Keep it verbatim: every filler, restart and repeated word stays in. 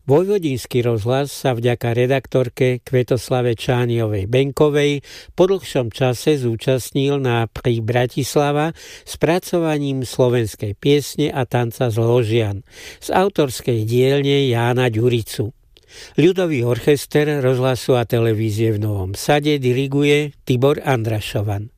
Vojvodinský rozhlas sa vďaka redaktorke Kvetoslave Čániovej-Benkovej po dlhšom čase zúčastnil na Prix Bratislava spracovaním slovenskej piesne a tanca z Ložian z autorskej dielne Jána Ďuricu. Ľudový orchester rozhlasu a televízie v Novom Sade diriguje Tibor Andrašovan.